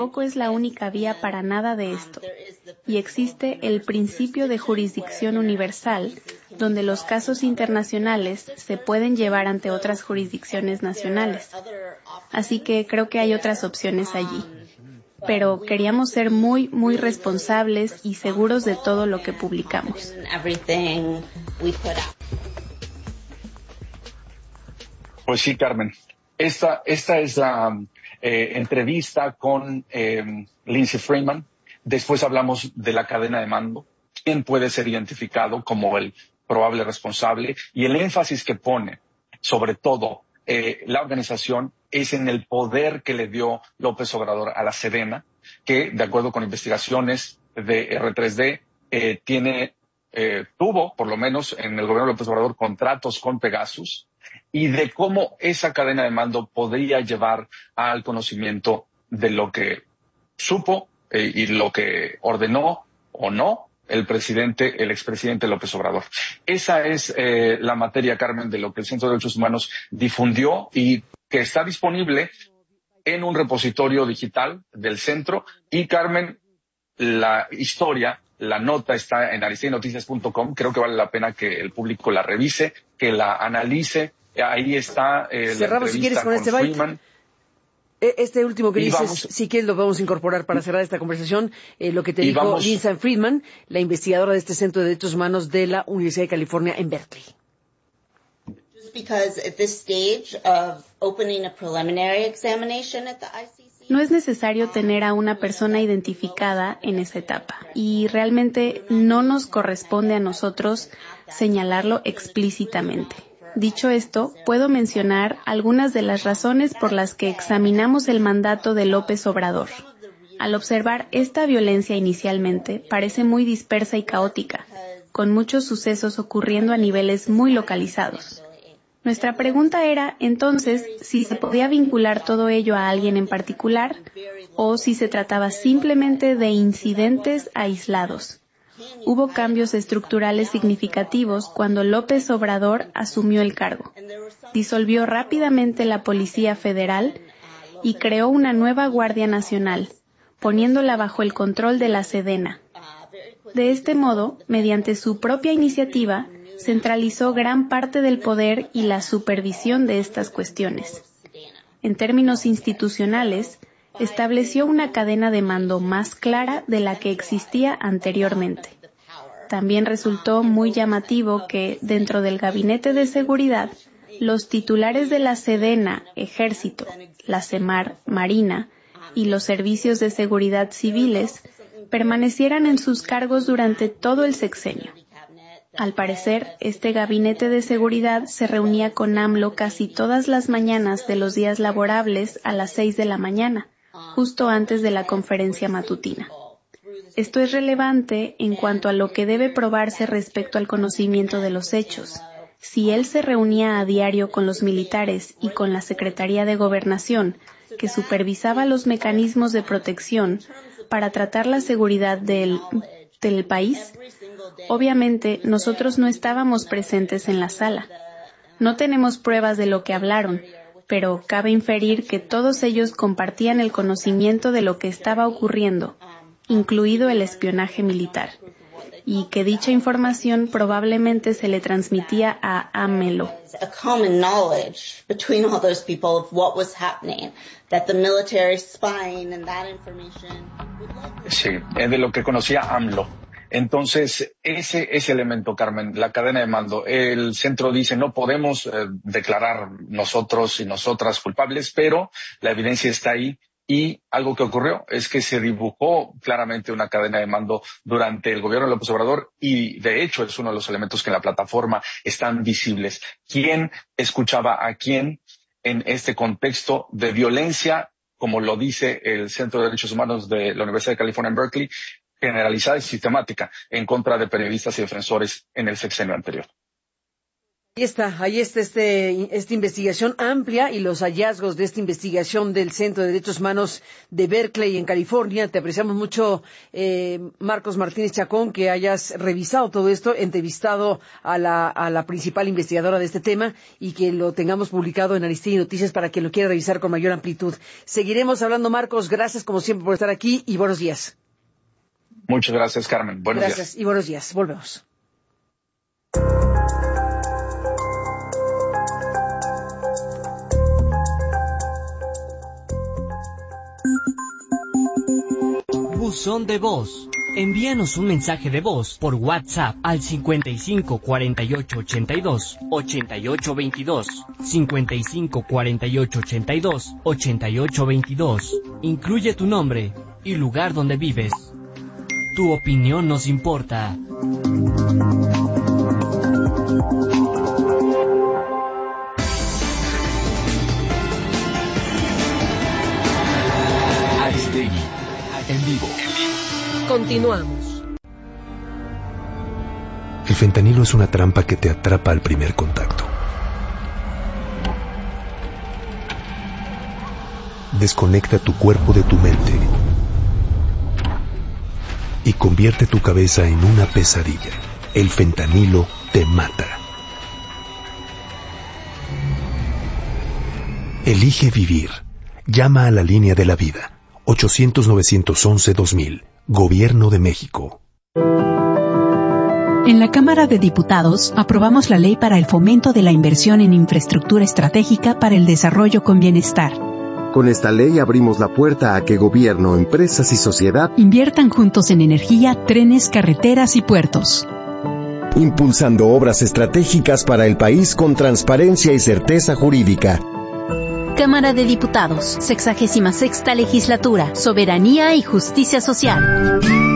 Tampoco es la única vía para nada de esto, y existe el principio de jurisdicción universal, donde los casos internacionales se pueden llevar ante otras jurisdicciones nacionales. Así que creo que hay otras opciones allí. Pero queríamos ser muy, muy responsables y seguros de todo lo que publicamos. Pues sí, Carmen. Esta es la entrevista con Lindsey Friedman. Después hablamos de la cadena de mando, quién puede ser identificado como el probable responsable, y el énfasis que pone, sobre todo, la organización es en el poder que le dio López Obrador a la Sedena, que, de acuerdo con investigaciones de R3D, tuvo, por lo menos en el gobierno de López Obrador, contratos con Pegasus, y de cómo esa cadena de mando podría llevar al conocimiento de lo que supo y lo que ordenó o no el expresidente López Obrador. Esa es la materia, Carmen, de lo que el Centro de Derechos Humanos difundió y que está disponible en un repositorio digital del centro. Y, Carmen, la historia, la nota está en aristeguinoticias.com. Creo que vale la pena que el público la revise, que la analice. Ahí está Cerramos, la entrevista, si quieres, con este Friedman. Este último que Y dices, si quieres lo podemos incorporar para cerrar esta conversación, lo que te dijo Lindsey Friedman, la investigadora de este Centro de Derechos Humanos de la Universidad de California en Berkeley. No es necesario tener a una persona identificada en esa etapa, y realmente no nos corresponde a nosotros señalarlo explícitamente. Dicho esto, puedo mencionar algunas de las razones por las que examinamos el mandato de López Obrador. Al observar esta violencia inicialmente, parece muy dispersa y caótica, con muchos sucesos ocurriendo a niveles muy localizados. Nuestra pregunta era, entonces, si se podía vincular todo ello a alguien en particular, o si se trataba simplemente de incidentes aislados. Hubo cambios estructurales significativos cuando López Obrador asumió el cargo. Disolvió rápidamente la Policía Federal y creó una nueva Guardia Nacional, poniéndola bajo el control de la Sedena. De este modo, mediante su propia iniciativa, centralizó gran parte del poder y la supervisión de estas cuestiones. En términos institucionales, estableció una cadena de mando más clara de la que existía anteriormente. También resultó muy llamativo que, dentro del Gabinete de Seguridad, los titulares de la Sedena, Ejército, la Semar, Marina y los servicios de seguridad civiles permanecieran en sus cargos durante todo el sexenio. Al parecer, este gabinete de seguridad se reunía con AMLO casi todas las mañanas de los días laborables a las 6 de la mañana, justo antes de la conferencia matutina. Esto es relevante en cuanto a lo que debe probarse respecto al conocimiento de los hechos. Si él se reunía a diario con los militares y con la Secretaría de Gobernación, que supervisaba los mecanismos de protección para tratar la seguridad del país, obviamente nosotros no estábamos presentes en la sala. No tenemos pruebas de lo que hablaron, pero cabe inferir que todos ellos compartían el conocimiento de lo que estaba ocurriendo, incluido el espionaje militar, y que dicha información probablemente se le transmitía a AMLO. Sí, de lo que conocía AMLO. Entonces, ese elemento, Carmen, la cadena de mando, el centro dice no podemos declarar nosotros y nosotras culpables, pero la evidencia está ahí. Y algo que ocurrió es que se dibujó claramente una cadena de mando durante el gobierno de López Obrador y, de hecho, es uno de los elementos que en la plataforma están visibles. ¿Quién escuchaba a quién en este contexto de violencia, como lo dice el Centro de Derechos Humanos de la Universidad de California en Berkeley, generalizada y sistemática en contra de periodistas y defensores en el sexenio anterior? Ahí está esta investigación amplia y los hallazgos de esta investigación del Centro de Derechos Humanos de Berkeley en California. Te apreciamos mucho, Marcos Martínez Chacón, que hayas revisado todo esto, entrevistado a la principal investigadora de este tema y que lo tengamos publicado en Aristegui Noticias para quien lo quiera revisar con mayor amplitud. Seguiremos hablando, Marcos. Gracias como siempre por estar aquí y buenos días. Muchas gracias, Carmen. Buenos días. Gracias y buenos días. Volvemos. Buzón de voz. Envíanos un mensaje de voz por WhatsApp al 55 48 82 88 22, 55 48 82 88 22. Incluye tu nombre y lugar donde vives. Tu opinión nos importa. Aristegui en vivo. Continuamos. El fentanilo es una trampa que te atrapa al primer contacto. Desconecta tu cuerpo de tu mente y convierte tu cabeza en una pesadilla. El fentanilo te mata. Elige vivir. Llama a la línea de la vida. 800-911-2000. Gobierno de México. En la Cámara de Diputados aprobamos la Ley para el Fomento de la Inversión en Infraestructura Estratégica para el Desarrollo con Bienestar. Con esta ley abrimos la puerta a que gobierno, empresas y sociedad inviertan juntos en energía, trenes, carreteras y puertos. Impulsando obras estratégicas para el país con transparencia y certeza jurídica. Cámara de Diputados, 66ª Legislatura, Soberanía y Justicia Social.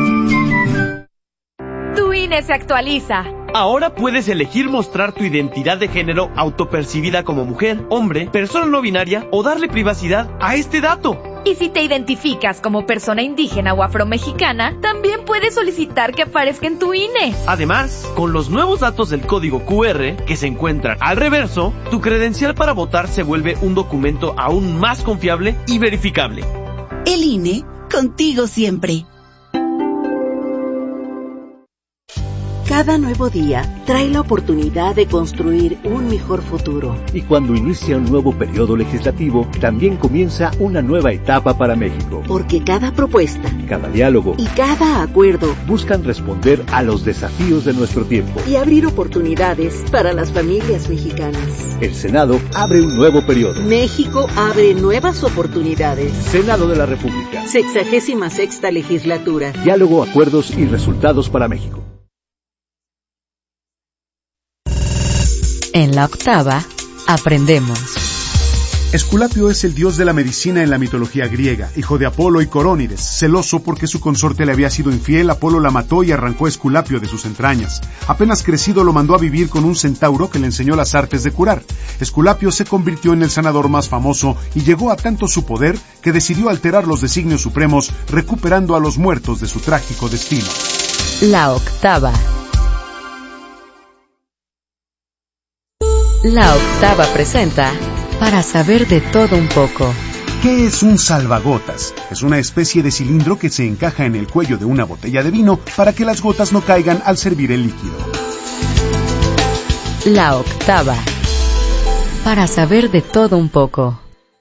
Tu INE se actualiza. Ahora puedes elegir mostrar tu identidad de género autopercibida como mujer, hombre, persona no binaria o darle privacidad a este dato. Y si te identificas como persona indígena o afromexicana, también puedes solicitar que aparezca en tu INE. Además, con los nuevos datos del código QR que se encuentran al reverso, tu credencial para votar se vuelve un documento aún más confiable y verificable. El INE, contigo siempre. Cada nuevo día trae la oportunidad de construir un mejor futuro. Y cuando inicia un nuevo periodo legislativo, también comienza una nueva etapa para México. Porque cada propuesta, cada diálogo y cada acuerdo buscan responder a los desafíos de nuestro tiempo y abrir oportunidades para las familias mexicanas. El Senado abre un nuevo periodo. México abre nuevas oportunidades. Senado de la República. 66ª Legislatura. Diálogo, acuerdos y resultados para México. En la octava, aprendemos. Esculapio es el dios de la medicina en la mitología griega, hijo de Apolo y Corónides. Celoso porque su consorte le había sido infiel, Apolo la mató y arrancó a Esculapio de sus entrañas. Apenas crecido lo mandó a vivir con un centauro que le enseñó las artes de curar. Esculapio se convirtió en el sanador más famoso y llegó a tanto su poder que decidió alterar los designios supremos, recuperando a los muertos de su trágico destino. La octava. La octava presenta Para saber de todo un poco. ¿Qué es un salvagotas? Es una especie de cilindro que se encaja en el cuello de una botella de vino para que las gotas no caigan al servir el líquido. La octava. Para saber de todo un poco.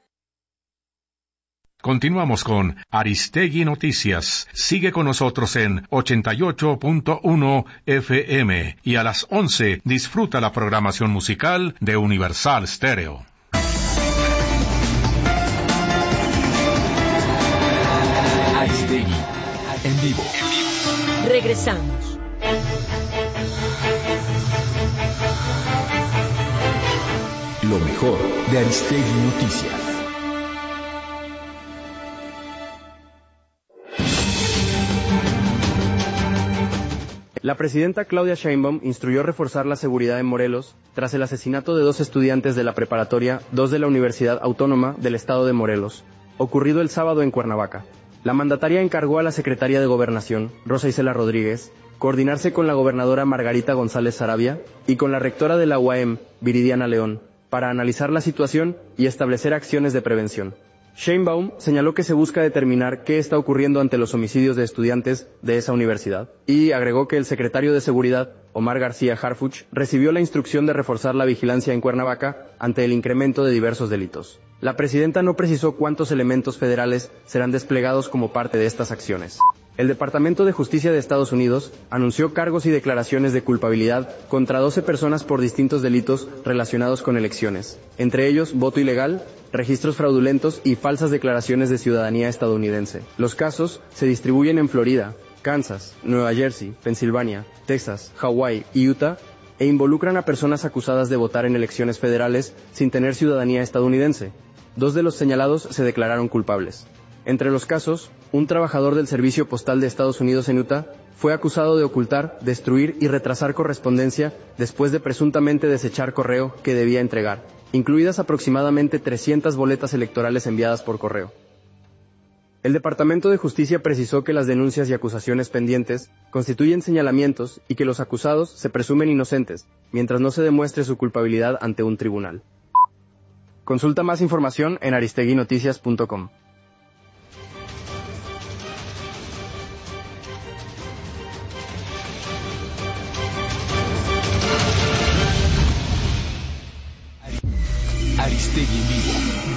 Continuamos con Aristegui Noticias. Sigue con nosotros en 88.1 FM y a las 11 disfruta la programación musical de Universal Stereo. Aristegui en vivo. Regresamos. Lo mejor de Aristegui Noticias. La presidenta Claudia Sheinbaum instruyó reforzar la seguridad en Morelos tras el asesinato de 2 estudiantes de la preparatoria 2 de la Universidad Autónoma del Estado de Morelos, ocurrido el sábado en Cuernavaca. La mandataria encargó a la secretaria de Gobernación, Rosa Isela Rodríguez, coordinarse con la gobernadora Margarita González Sarabia y con la rectora de la UAM, Viridiana León, para analizar la situación y establecer acciones de prevención. Sheinbaum señaló que se busca determinar qué está ocurriendo ante los homicidios de estudiantes de esa universidad y agregó que el secretario de Seguridad, Omar García Harfuch, recibió la instrucción de reforzar la vigilancia en Cuernavaca ante el incremento de diversos delitos. La presidenta no precisó cuántos elementos federales serán desplegados como parte de estas acciones. El Departamento de Justicia de Estados Unidos anunció cargos y declaraciones de culpabilidad contra 12 personas por distintos delitos relacionados con elecciones, entre ellos voto ilegal, registros fraudulentos y falsas declaraciones de ciudadanía estadounidense. Los casos se distribuyen en Florida, Kansas, Nueva Jersey, Pensilvania, Texas, Hawái y Utah e involucran a personas acusadas de votar en elecciones federales sin tener ciudadanía estadounidense. 2 de los señalados se declararon culpables. Entre los casos, un trabajador del Servicio Postal de Estados Unidos en Utah fue acusado de ocultar, destruir y retrasar correspondencia después de presuntamente desechar correo que debía entregar, incluidas aproximadamente 300 boletas electorales enviadas por correo. El Departamento de Justicia precisó que las denuncias y acusaciones pendientes constituyen señalamientos y que los acusados se presumen inocentes, mientras no se demuestre su culpabilidad ante un tribunal. Consulta más información en aristeguinoticias.com. Aristegui en vivo.